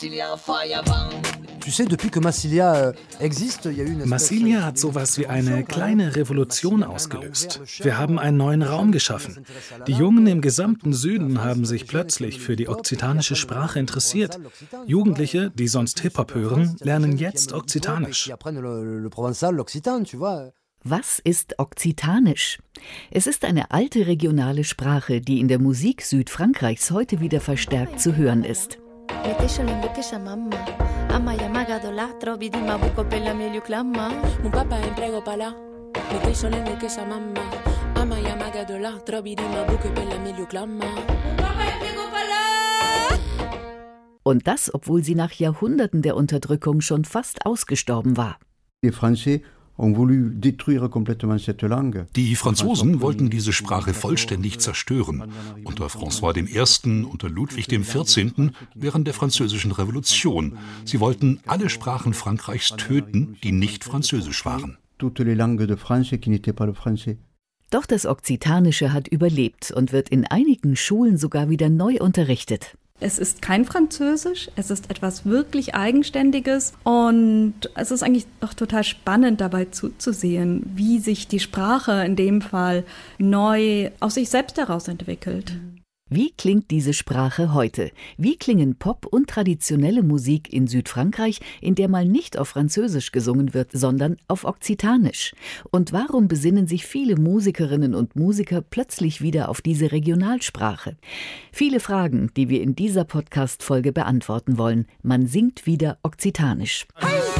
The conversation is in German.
Massilia hat sowas wie eine kleine Revolution ausgelöst. Wir haben einen neuen Raum geschaffen. Die Jungen im gesamten Süden haben sich plötzlich für die okzitanische Sprache interessiert. Jugendliche, die sonst Hip-Hop hören, lernen jetzt Okzitanisch. Was ist Okzitanisch? Es ist eine alte regionale Sprache, die in der Musik Südfrankreichs heute wieder verstärkt zu hören ist. Und das, obwohl sie nach Jahrhunderten der Unterdrückung schon fast ausgestorben war. Die Franzosen wollten diese Sprache vollständig zerstören. Unter François I., unter Ludwig XIV. Während der Französischen Revolution. Sie wollten alle Sprachen Frankreichs töten, die nicht französisch waren. Doch das Okzitanische hat überlebt und wird in einigen Schulen sogar wieder neu unterrichtet. Es ist kein Französisch, es ist etwas wirklich Eigenständiges und es ist eigentlich auch total spannend dabei zuzusehen, wie sich die Sprache in dem Fall neu aus sich selbst heraus entwickelt. Wie klingt diese Sprache heute? Wie klingen Pop und traditionelle Musik in Südfrankreich, in der mal nicht auf Französisch gesungen wird, sondern auf Okzitanisch? Und warum besinnen sich viele Musikerinnen und Musiker plötzlich wieder auf diese Regionalsprache? Viele Fragen, die wir in dieser Podcast-Folge beantworten wollen. Man singt wieder Okzitanisch. Hey!